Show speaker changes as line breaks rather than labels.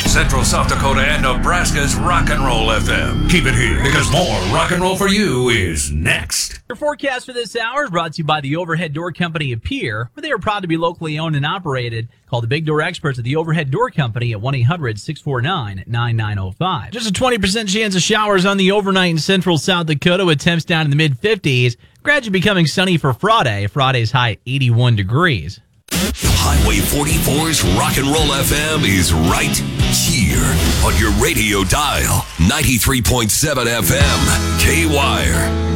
Central South Dakota and Nebraska's Rock and Roll FM. Keep it here, because more rock and roll for you is next.
Your forecast for this hour is brought to you by the Overhead Door Company of Pierre, where they are proud to be locally owned and operated. Call the Big Door experts at the Overhead Door Company at 1-800-649-9905. Just a 20% chance of showers on the overnight in Central South Dakota with temps down in the mid-50s. Gradually becoming sunny for Friday. Friday's high at 81 degrees.
Highway 44's Rock and Roll FM is right here on your radio dial. 93.7 FM, K-Wire.